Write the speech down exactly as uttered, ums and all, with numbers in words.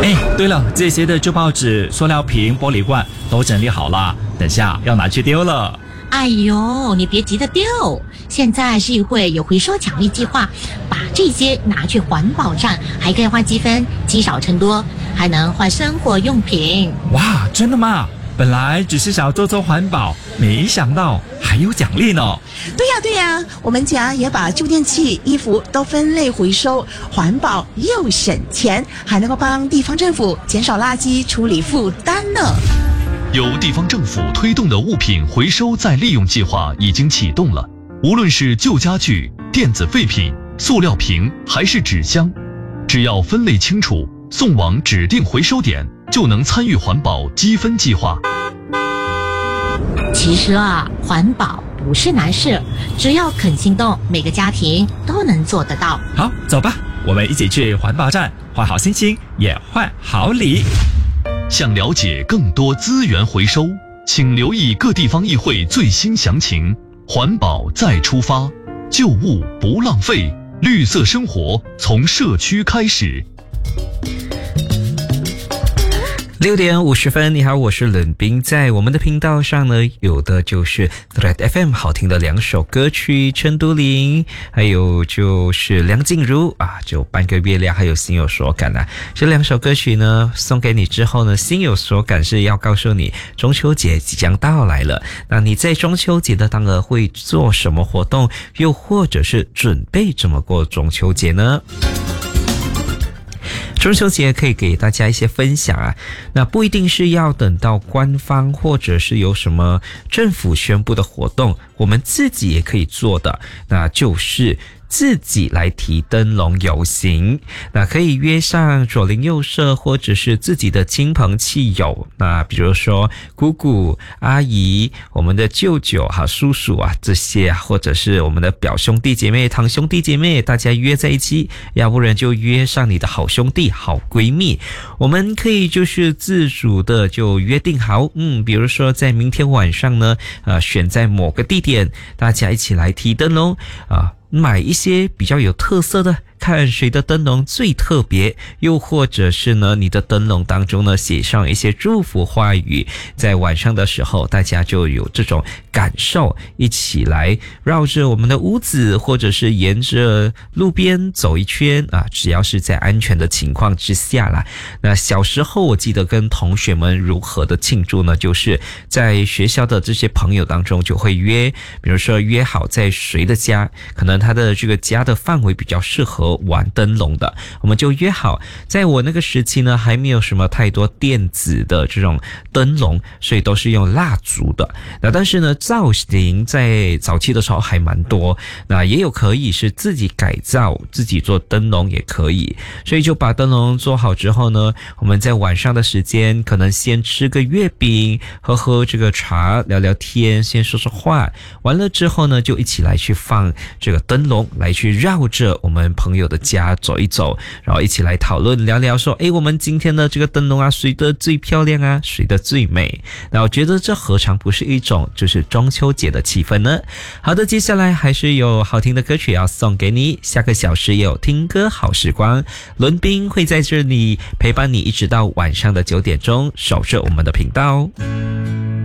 哎，对了，这些的旧报纸、塑料瓶、玻璃罐都整理好了，等下要拿去丢了。 哎呦，你别急着丢，现在市议会有回收奖励计划，把这些拿去环保站，还可以换积分，积少成多，还能换生活用品。 哇，真的吗？本来只是想做做环保，没想到还有奖励呢。 对呀对呀，我们家也把旧电器、衣服都分类回收，环保又省钱，还能够帮地方政府减少垃圾处理负担呢。 由地方政府推动的物品回收再利用计划已经启动了，无论是旧家具、电子废品、塑料瓶还是纸箱，只要分类清楚，送往指定回收点，就能参与环保积分计划。 其实啊，环保不是难事，只要肯行动，每个家庭都能做得到。 好，走吧，我们一起去环保站，换好心情，也换好礼。 想了解更多资源回收，请留意各地方议会最新详情。环保再出发，旧物不浪费，绿色生活从社区开始。 六点五十分，你好，我是冷冰。在我们的频道上呢，有的就是 Thread F M 好听的两首歌曲，陈都灵，还有就是梁静茹啊，就半个月亮，还有心有所感啊。这两首歌曲呢，送给你之后呢，心有所感是要告诉你，中秋节即将到来了。那你在中秋节的当儿会做什么活动，又或者是准备怎么过中秋节呢？中秋节可以给大家一些分享啊，那不一定是要等到官方或者是有什么政府宣布的活动，我们自己也可以做的，那就是自己来提灯笼游行。那可以约上左邻右舍或者是自己的亲朋戚友，那比如说姑姑、阿姨、我们的舅舅哈、叔叔啊这些啊，或者是我们的表兄弟姐妹、堂兄弟姐妹，大家约在一起，要不然就约上你的好兄弟、好闺蜜。我们可以就是自主的就约定好，嗯，比如说在明天晚上呢，呃，选在某个地点，大家一起来提灯笼啊。买一些比较有特色的，看谁的灯笼最特别，又或者是呢，你的灯笼当中呢写上一些祝福话语，在晚上的时候大家就有这种感受，一起来绕着我们的屋子，或者是沿着路边走一圈啊，只要是在安全的情况之下啦。那小时候我记得跟同学们如何的庆祝呢，就是在学校的这些朋友当中就会约，比如说约好在谁的家，可能他的这个家的范围比较适合玩灯笼的，我们就约好。在我那个时期呢，还没有什么太多电子的这种灯笼，所以都是用蜡烛的。那但是呢，造型在早期的时候还蛮多，那也有可以是自己改造，自己做灯笼也可以。所以就把灯笼做好之后呢，我们在晚上的时间可能先吃个月饼，喝喝这个茶，聊聊天，先说说话。完了之后呢，就一起来去放这个灯笼，来去绕着我们朋友的家走一走，然后一起来讨论聊聊说，诶，我们今天的这个灯笼啊，谁的最漂亮啊，谁的最美。那我觉得这何尝不是一种就是中秋节的气氛呢？好的，接下来还是有好听的歌曲要送给你，下个小时也有听歌好时光，伦宾会在这里陪伴你一直到晚上的九点钟，守着我们的频道。